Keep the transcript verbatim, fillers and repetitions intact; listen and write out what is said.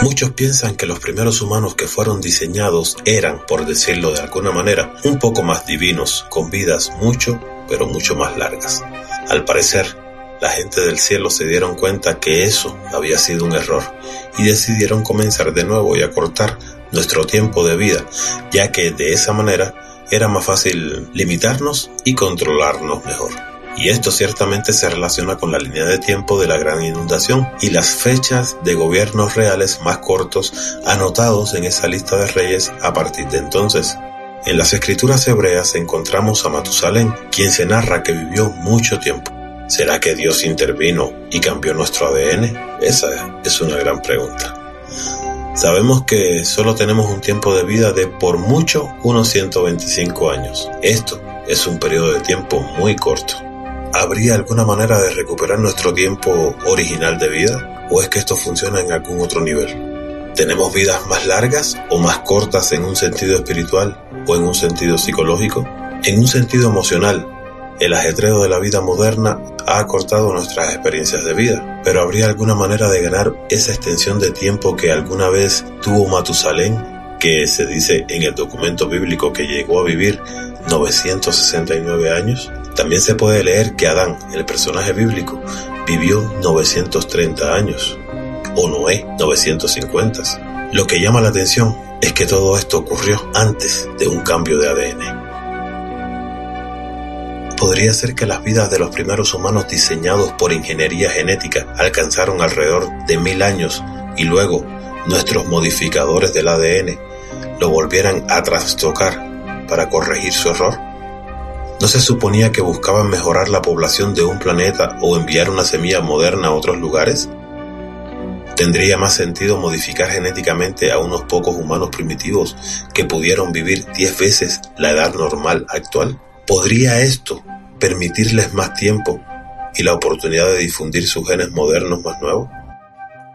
Muchos piensan que los primeros humanos que fueron diseñados eran, por decirlo de alguna manera, un poco más divinos, con vidas mucho, pero mucho más largas. Al parecer, la gente del cielo se dieron cuenta que eso había sido un error y decidieron comenzar de nuevo y acortar nuestro tiempo de vida, ya que de esa manera era más fácil limitarnos y controlarnos mejor. Y esto ciertamente se relaciona con la línea de tiempo de la gran inundación y las fechas de gobiernos reales más cortos anotados en esa lista de reyes a partir de entonces. En las escrituras hebreas encontramos a Matusalén, quien se narra que vivió mucho tiempo. ¿Será que Dios intervino y cambió nuestro A D N? Esa es una gran pregunta. Sabemos que solo tenemos un tiempo de vida de por mucho unos ciento veinticinco años. Esto es un periodo de tiempo muy corto. ¿Habría alguna manera de recuperar nuestro tiempo original de vida? ¿O es que esto funciona en algún otro nivel? ¿Tenemos vidas más largas o más cortas en un sentido espiritual o en un sentido psicológico? En un sentido emocional, el ajetreo de la vida moderna ha acortado nuestras experiencias de vida, pero ¿habría alguna manera de ganar esa extensión de tiempo que alguna vez tuvo Matusalén, que se dice en el documento bíblico que llegó a vivir novecientos sesenta y nueve años? También se puede leer que Adán, el personaje bíblico, vivió novecientos treinta años, o Noé novecientos cincuenta. Lo que llama la atención es que todo esto ocurrió antes de un cambio de A D N. Podría ser que las vidas de los primeros humanos diseñados por ingeniería genética alcanzaron alrededor de mil años y luego nuestros modificadores del A D N lo volvieran a trastocar para corregir su error. ¿No se suponía que buscaban mejorar la población de un planeta o enviar una semilla moderna a otros lugares? ¿Tendría más sentido modificar genéticamente a unos pocos humanos primitivos que pudieron vivir diez veces la edad normal actual? ¿Podría esto permitirles más tiempo y la oportunidad de difundir sus genes modernos más nuevos?